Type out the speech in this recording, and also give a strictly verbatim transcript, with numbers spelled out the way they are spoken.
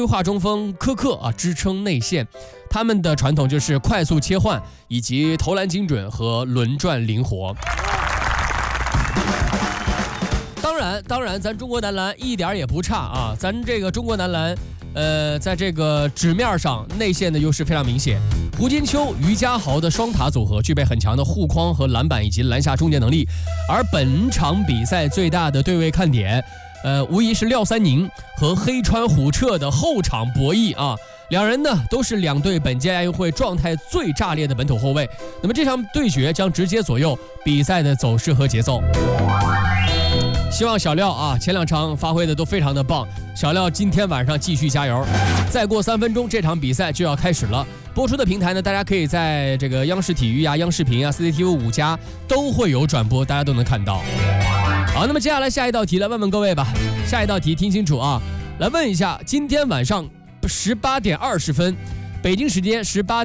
规划中锋科克啊支撑内线，他们的传统就是快速切换以及投篮精准和轮转灵活。当然，当然，咱中国男篮一点也不差啊！咱这个中国男篮，呃，在这个纸面上内线的优势非常明显。胡金秋、于家豪的双塔组合具备很强的护框和篮板以及篮下终结能力，而本场比赛最大的对位看点。呃，无疑是廖三宁和黑川虎彻的后场博弈啊，两人呢都是两队本届亚运会状态最炸裂的本土后卫。那么这场对决将直接左右比赛的走势和节奏。希望小廖啊，前两场发挥的都非常的棒，小廖今天晚上继续加油。再过三分钟，这场比赛就要开始了。播出的平台呢，大家可以在这个央视体育啊、央视频啊、C C T V 五加都会有转播，大家都能看到。好，那么接下来下一道题来问问各位吧。下一道题听清楚啊，来问一下，今天晚上十八点二十分，北京时间十八。